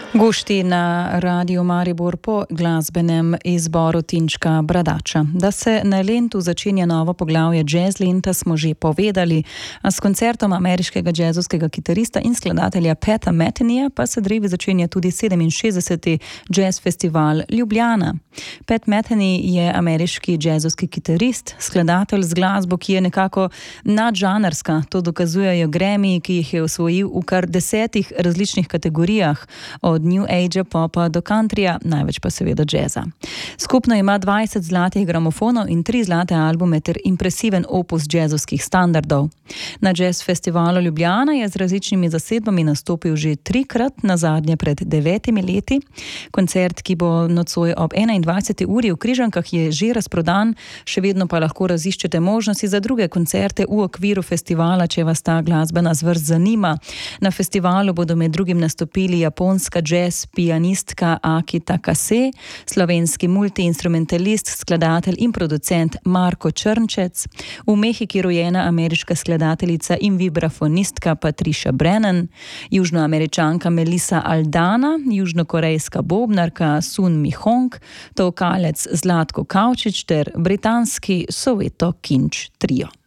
Gošti na Radio Maribor po glasbenem izboru Tinčka Bradača. Da se na Lentu začenja novo poglavje Jazz Lenta, smo že povedali, a s koncertom ameriškega džezovskega kitarista in skladatelja Peta Methenyja pa se drevi začenja tudi 67. Jazz Festival Ljubljana. Pat Metheny je ameriški džezovski kitarist, skladatelj z glasbo, ki je nekako nadžanrska. To dokazujejo Grammy, ki jih je osvojil v kar 10 različnih kategorijah, od New Age popa do countryja, največ pa seveda džeza. Skupno ima 20 zlatih gramofonov in 3 zlate albume ter impresiven opus džezovskih standardov. Na Jazz Festivalu Ljubljana je z različnimi zasedbami nastopil že 3-krat, nazadnje pred 9 leti. Koncert, ki bo nocoj ob 21. uri v Križankah, je že razprodan, še vedno pa lahko raziščete možnosti za druge koncerte v okviru festivala, če vas ta glasbena zvrst zanima. Na festivalu bodo med drugim nastopili japonska jazz pianistka Aki Takase, slovenski multiinstrumentalist, skladatelj in producent Marko Črnčec, v Mehiki rojena ameriška skladateljica in vibrafonistka Patricia Brennan, južnoameričanka Melissa Aldana, južnokorejska bobnarka Sun Mi Hong, tolkalec Zlatko Kavčič ter britanski Soweto Kinch trio.